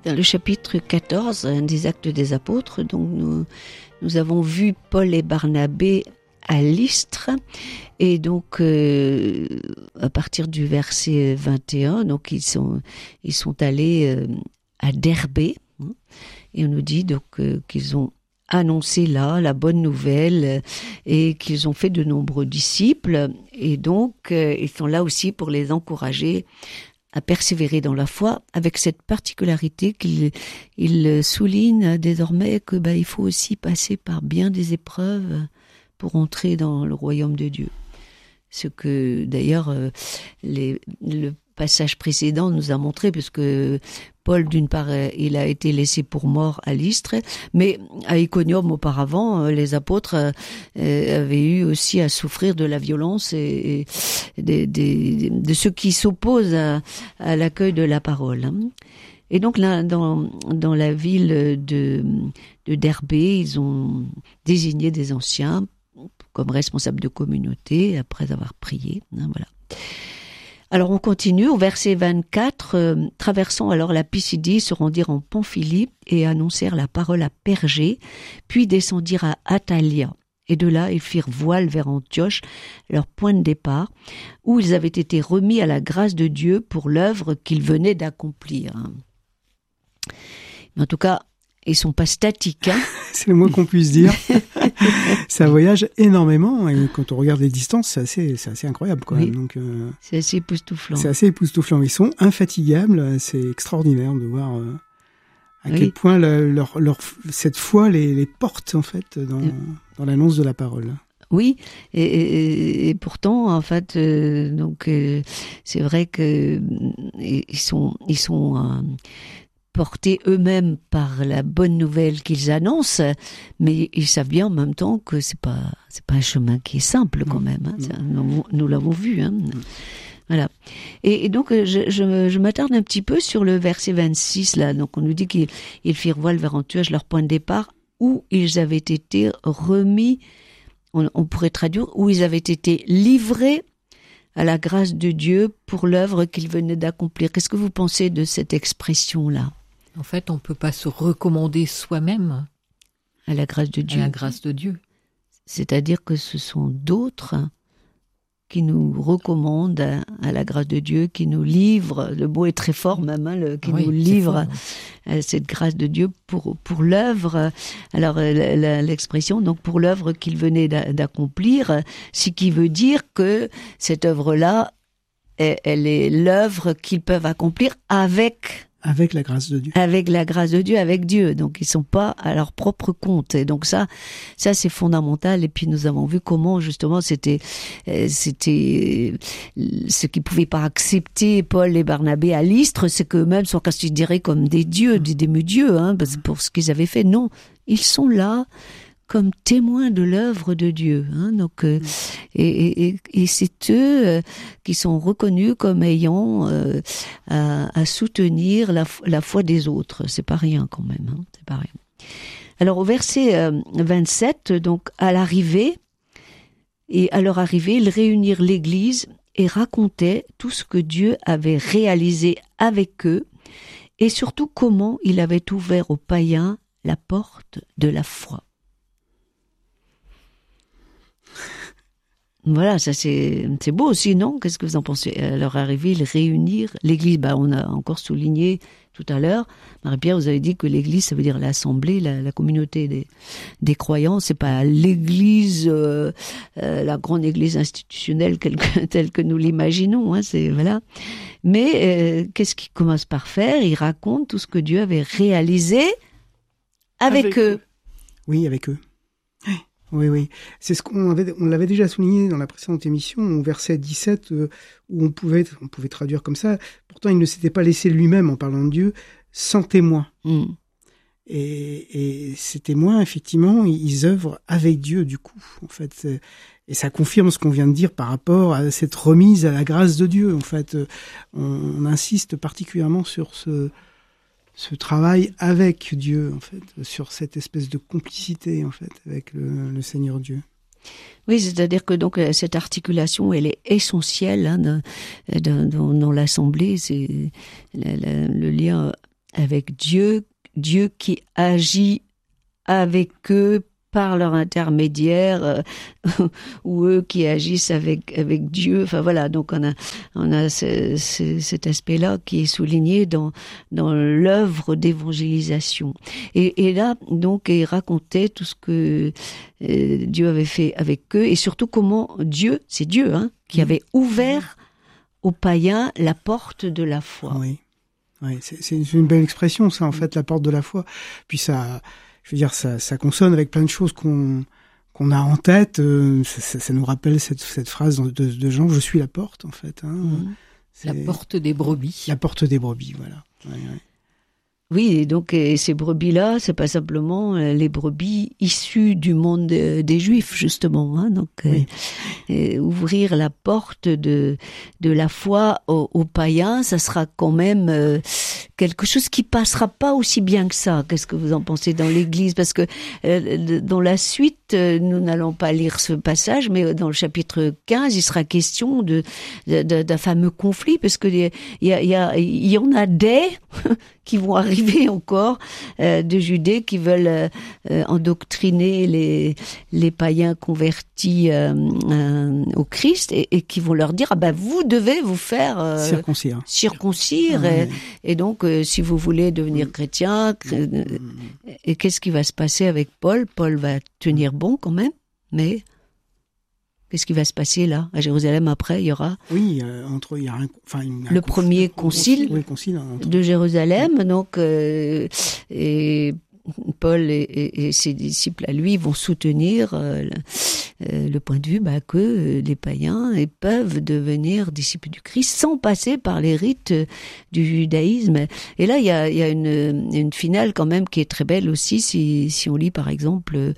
Dans le chapitre 14 des Actes des Apôtres, donc nous avons vu Paul et Barnabé à Lystre, et donc à partir du verset 21, donc ils sont allés à Derbé, et on nous dit donc qu'ils ont annoncé là la bonne nouvelle et qu'ils ont fait de nombreux disciples, et donc ils sont là aussi pour les encourager à persévérer dans la foi, avec cette particularité qu'il souligne désormais que il faut aussi passer par bien des épreuves pour entrer dans le royaume de Dieu. Ce que d'ailleurs le passage précédent nous a montré, puisque Paul, d'une part, il a été laissé pour mort à Lystre, mais à Iconium auparavant, les apôtres avaient eu aussi à souffrir de la violence et de ceux qui s'opposent à l'accueil de la parole. Et donc là, dans la ville de Derbé, ils ont désigné des anciens comme responsables de communauté après avoir prié. Voilà. Alors on continue au verset 24. Traversant alors la Pisidie, se rendirent en Pamphylie et annoncèrent la parole à Pergé, puis descendirent à Attalia. Et de là, ils firent voile vers Antioche, leur point de départ, où ils avaient été remis à la grâce de Dieu pour l'œuvre qu'ils venaient d'accomplir. Mais en tout cas, ils sont pas statiques. C'est le moins qu'on puisse dire. Ça voyage énormément, et quand on regarde les distances, c'est assez incroyable quand même. Donc, c'est assez époustouflant. C'est assez époustouflant. Ils sont infatigables. C'est extraordinaire de voir à quel point cette foi les porte en fait dans l'annonce de la parole. Oui, et pourtant, en fait, c'est vrai que ils sont portés eux-mêmes par la bonne nouvelle qu'ils annoncent, mais ils savent bien en même temps que c'est pas un chemin qui est simple quand même. Nous l'avons vu. Voilà. Et donc je m'attarde un petit peu sur le verset 26 là. Donc on nous dit qu'ils firent voile vers Antioche, leur point de départ, où ils avaient été remis. On pourrait traduire où ils avaient été livrés à la grâce de Dieu pour l'œuvre qu'ils venaient d'accomplir. Qu'est-ce que vous pensez de cette expression-là ? En fait, on ne peut pas se recommander soi-même à la grâce de Dieu. À la grâce de Dieu. C'est-à-dire que ce sont d'autres qui nous recommandent à la grâce de Dieu, qui nous livrent, le mot est très fort même, qui nous livrent à cette grâce de Dieu pour l'œuvre. Alors l'expression, donc pour l'œuvre qu'ils venaient d'accomplir, ce qui veut dire que cette œuvre-là, elle est l'œuvre qu'ils peuvent accomplir avec la grâce de Dieu. Avec la grâce de Dieu, avec Dieu. Donc, ils sont pas à leur propre compte. Et donc, ça, c'est fondamental. Et puis, nous avons vu comment, justement, c'était ce qu'ils pouvaient pas accepter, Paul et Barnabé à Lystre, c'est qu'eux-mêmes sont considérés comme des dieux, des demi-dieux, pour ce qu'ils avaient fait. Non. Ils sont là comme témoins de l'œuvre de Dieu. Donc, et c'est eux qui sont reconnus comme ayant à soutenir la foi des autres. C'est pas rien quand même. C'est pas rien. Alors au verset 27, donc à leur arrivée, ils réunirent l'Église et racontaient tout ce que Dieu avait réalisé avec eux, et surtout comment il avait ouvert aux païens la porte de la foi. Voilà, ça c'est beau aussi, non ? Qu'est-ce que vous en pensez ? À leur arrivée, ils réunirent l'Église. On a encore souligné tout à l'heure, Marie-Pierre, vous avez dit que l'Église, ça veut dire l'assemblée, la communauté des croyants. C'est pas l'Église, la grande Église institutionnelle telle que nous l'imaginons. Voilà. Mais qu'est-ce qu'ils commencent par faire ? Ils racontent tout ce que Dieu avait réalisé avec eux. Oui, avec eux. Oui. C'est ce on l'avait déjà souligné dans la précédente émission, au verset 17, où on pouvait traduire comme ça. Pourtant, il ne s'était pas laissé lui-même, en parlant de Dieu, sans témoin. Et ces témoins, effectivement, ils œuvrent avec Dieu, du coup, en fait. Et ça confirme ce qu'on vient de dire par rapport à cette remise à la grâce de Dieu. En fait, on insiste particulièrement sur ce travail avec Dieu, en fait, sur cette espèce de complicité, en fait, avec le Seigneur Dieu. Oui, c'est-à-dire que donc cette articulation, elle est essentielle dans l'assemblée. C'est le lien avec Dieu, Dieu qui agit avec eux par leur intermédiaire, ou eux qui agissent avec Dieu. Enfin voilà, donc on a cet aspect-là qui est souligné dans l'œuvre d'évangélisation. Et là, donc, il racontait tout ce que Dieu avait fait avec eux, et surtout comment Dieu, c'est Dieu, qui avait ouvert aux païens la porte de la foi. Oui, c'est une belle expression, ça, en fait, la porte de la foi. Puis ça, je veux dire, ça consonne avec plein de choses qu'on a en tête. Ça nous rappelle cette phrase de Jean, je suis la porte, en fait. La porte des brebis. La porte des brebis, voilà. Ouais. Oui, et donc ces brebis-là, c'est pas simplement les brebis issues du monde des Juifs, justement. Donc ouvrir la porte de la foi aux païens, ça sera quand même quelque chose qui passera pas aussi bien que ça. Qu'est-ce que vous en pensez dans l'Église? Parce que dans la suite, nous n'allons pas lire ce passage, mais dans le chapitre 15, il sera question d'un fameux conflit, parce que il y en a des qui vont arriver encore de Judée qui veulent endoctriner les païens convertis au Christ, et qui vont leur dire vous devez vous faire circoncire et donc si vous voulez devenir chrétien. Et qu'est-ce qui va se passer avec Paul? Paul va tenir bon quand même, mais qu'est-ce qui va se passer là à Jérusalem après? Il y aura le premier concile de Jérusalem, donc et Paul et ses disciples à lui vont soutenir le point de vue que les païens peuvent devenir disciples du Christ sans passer par les rites du judaïsme. Et là, il y a une finale quand même qui est très belle aussi, si on lit par exemple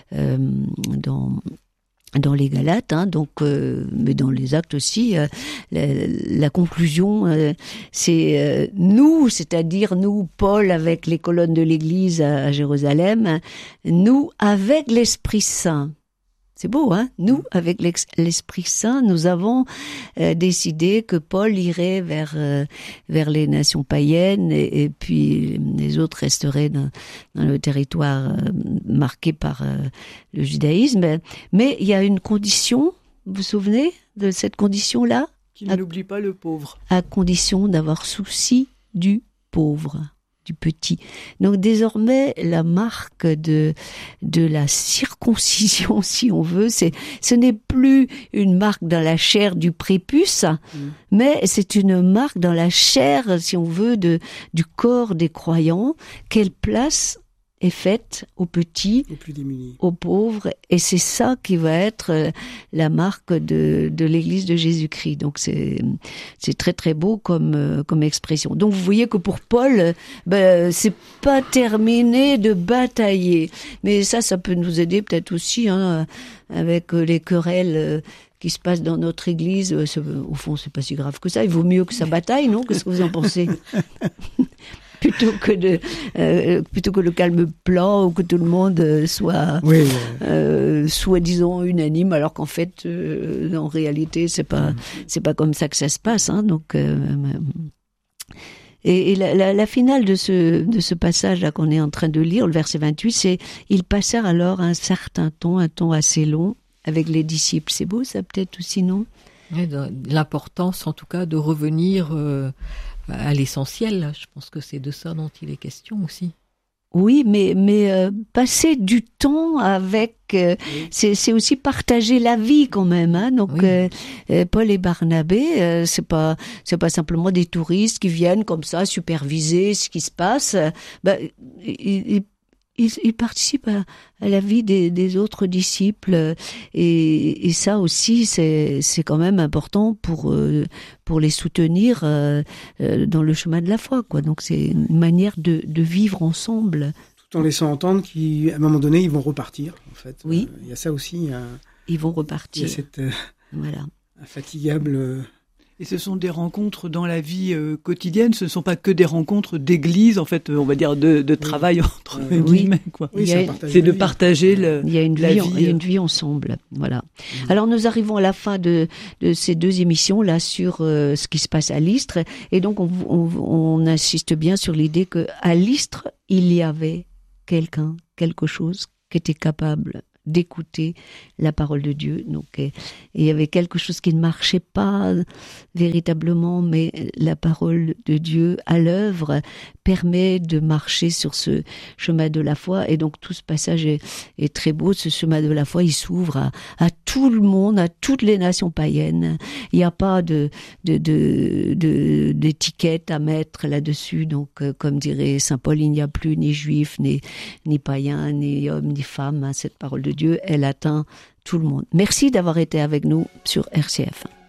dans les Galates, mais dans les Actes aussi, la conclusion, c'est nous, c'est-à-dire nous, Paul, avec les colonnes de l'Église à Jérusalem, nous, avec l'Esprit Saint. C'est beau, Nous, avec l'Esprit Saint, nous avons décidé que Paul irait vers les nations païennes, et puis les autres resteraient dans le territoire marqué par le judaïsme. Mais il y a une condition, vous vous souvenez de cette condition-là? Qu'il n'oublie pas le pauvre. À condition d'avoir souci du pauvre, du petit. Donc désormais, la marque de la circoncision, si on veut, ce n'est plus une marque dans la chair du prépuce, mais c'est une marque dans la chair, si on veut, du corps des croyants. Quelle place est faite aux petits, aux plus démunis, aux pauvres, et c'est ça qui va être la marque de l'Église de Jésus-Christ. Donc c'est très très beau comme expression. Donc vous voyez que pour Paul, c'est pas terminé de batailler, mais ça peut nous aider peut-être aussi avec les querelles qui se passent dans notre Église. Au fond, c'est pas si grave que ça. Il vaut mieux que ça bataille, non? Qu'est-ce que vous en pensez? Plutôt que le calme plan, ou que tout le monde soit soi-disant unanime, alors qu'en fait, en réalité, c'est pas comme ça que ça se passe. Donc, et la finale de ce passage là qu'on est en train de lire, le verset 28, c'est ils passèrent alors un certain temps, un temps assez long, avec les disciples. C'est beau, ça peut-être aussi, non? L'importance, en tout cas, de revenir à l'essentiel. Je pense que c'est de ça dont il est question aussi. Oui, mais passer du temps avec, c'est aussi partager la vie quand même. Donc Paul et Barnabé, c'est pas simplement des touristes qui viennent comme ça superviser ce qui se passe. Ils participent à la vie des autres disciples, et ça aussi c'est quand même important pour les soutenir dans le chemin de la foi, quoi. Donc c'est une manière de vivre ensemble, tout en laissant entendre qu'à un moment donné ils vont repartir. En fait, oui, il y a ça aussi. Ils vont repartir. Il y a cette voilà, infatigable Et ce sont des rencontres dans la vie quotidienne, ce ne sont pas que des rencontres d'église, en fait, on va dire de travail entre guillemets, quoi. Oui, c'est de partager il y a une vie ensemble, voilà. Alors nous arrivons à la fin de ces 2 émissions là sur ce qui se passe à Lystre, et donc on insiste bien sur l'idée que à Lystre il y avait quelque chose qui était capable d'écouter la parole de Dieu. Donc, il y avait quelque chose qui ne marchait pas véritablement, mais la parole de Dieu à l'œuvre permet de marcher sur ce chemin de la foi. Et donc, tout ce passage est très beau. Ce chemin de la foi, il s'ouvre à tout le monde, à toutes les nations païennes. Il n'y a pas d'étiquette à mettre là-dessus. Donc, comme dirait saint Paul, il n'y a plus ni juif, ni païen, ni homme, ni femme. Cette parole de Dieu, elle atteint tout le monde. Merci d'avoir été avec nous sur RCF.